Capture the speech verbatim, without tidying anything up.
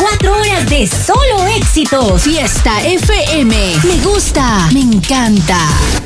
Cuatro horas de solo éxitos. Fiesta F M. Me gusta, me encanta.